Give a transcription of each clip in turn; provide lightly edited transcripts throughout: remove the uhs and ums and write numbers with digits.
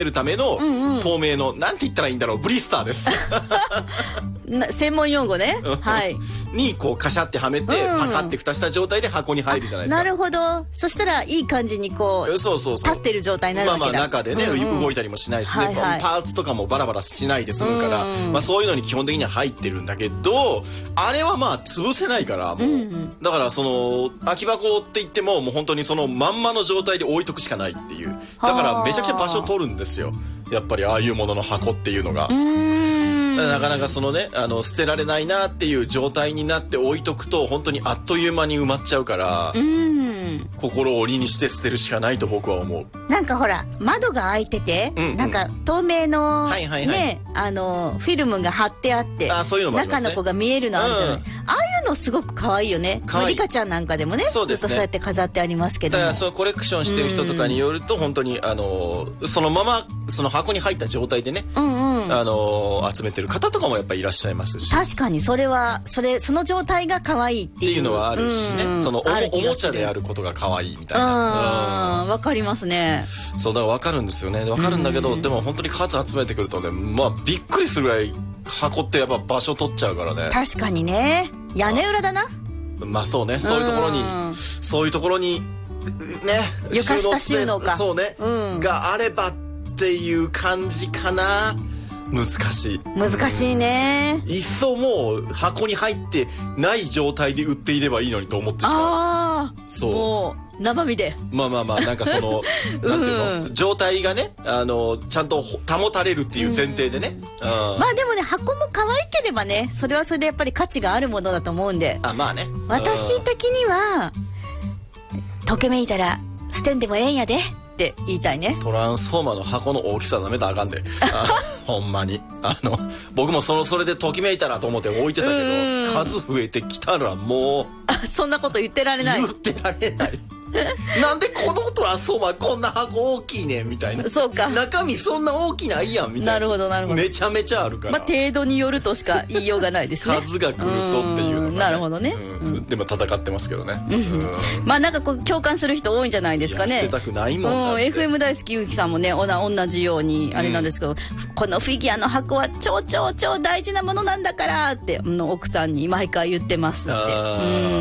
るための透明の、なんて言ったらいいんだろう、ブリスターです。 専門用語ね。はい。 にこうカシャってはめて、パカって蓋した状態で箱に入るじゃないですか。 なるほど。そしたらいい感じにこう、 そう立ってる状態になるわけだ。 まあ中でね、動いたりもしないしね、パーツとかもバラバラしないで済むから、まあそういうのに基本的には入ってるんだけど、あれはまあ潰せないから、もう。だからその、空き箱って言っても、もう本当にそのまんまの状態で置いとくしかないっていう。だからめちゃくちゃ場所取るんですよ。やっぱりああいうものの箱っていうのが。なかなかそのね、捨てられないなっていう状態になって置いとくと、本当にあっという間に埋まっちゃうから、心を鬼にして捨てるしかないと僕は思う。 なんかほら、窓が開いてて、なんか透明の、ね、フィルムが貼ってあって、中の子が見えるのあるじゃない。ああいうのすごく可愛いよね。リカちゃんなんかでもね、ずっとそうやって飾ってありますけども。 だからそうコレクションしてる人とかによると、本当にそのまま、その箱に入った状態でね、集めてる方とかもやっぱりいらっしゃいますし。 確かにその状態が可愛いっていうのはあるしね。そのおもちゃであることが可愛いみたいな。 わかりますね。 そうだからわかるんですよね。わかるんだけど、でも本当に数集めてくるとね、まあびっくりするぐらい箱ってやっぱ場所取っちゃうからね。 確かにね。屋根裏だな。 まあそうね。そういうところにね、 床下収納か。 そうね。があればっていう感じかな。難しいね。いっそもう箱に入ってない状態で売っていればいいのにと思ってしまう。 そう。もう生身で。 まあなんかそのなんていうの、状態がね、ちゃんと保たれるっていう前提でね。 まあでもね、箱も可愛ければね、それはそれでやっぱり価値があるものだと思うんで。 まあね。 私的にはとけめいたら捨てんでもええんやでって言いたいね。 トランスフォーマーの箱の大きさなめたらあかんで。ほんまに。僕もそれでときめいたらと思って置いてたけど、数増えてきたらもう。そんなこと言ってられない。 言ってられない。なんでこのトランスフォーマーこんな箱大きいねんみたいな。 そうか。 中身そんな大きないやんみたいな。 なるほどなるほど。 めちゃめちゃあるから。 まあ程度によるとしか言いようがないですね。 数が来るとっていうのが、ね。 なるほでも戦ってますけどね。 まあなんかこう共感する人多いんじゃないですかね。 捨てたくないもん。 FM 大好きゆうきさんもね、同じようにあれなんですけど、このフィギュアの箱は超大事なものなんだからって奥さんに毎回言ってますって。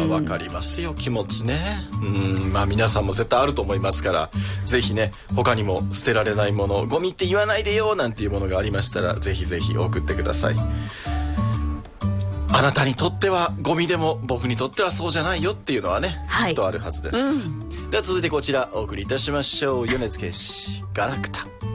わかりますよ気持ちね。まあ皆さんも絶対あると思いますから、ぜひね、他にも捨てられないもの、ゴミって言わないでよなんていうものがありましたら、ぜひ送ってください。あなたにとってはゴミでも僕にとってはそうじゃないよっていうのはね、きっとあるはずです。では続いてこちらお送りいたしましょう。米津玄師ガラクタ。